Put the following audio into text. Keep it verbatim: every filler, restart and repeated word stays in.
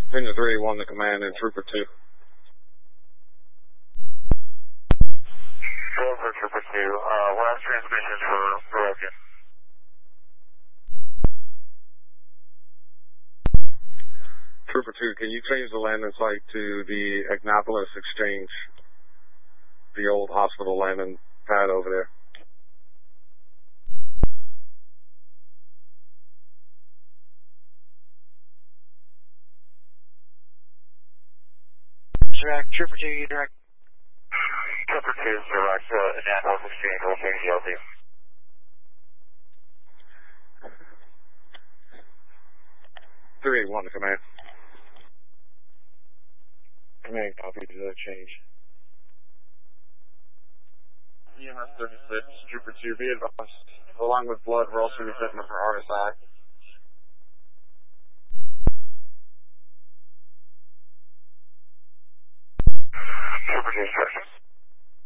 Virginia three eighty-one to command and Trooper two. For Trooper two, uh, last transmissions for broken. Trooper two, can you change the landing site to the Agnopolis Exchange, the old hospital landing pad over there? Direct, Trooper two, you direct. Trooper two is direct, uh, Annapolis Exchange, we'll change the L T. three eighty-one to command. Command, copy to the change. E M S thirty-six, Trooper two, be advised. Along with blood, we're also resetting for R S I. Trooper two instructions.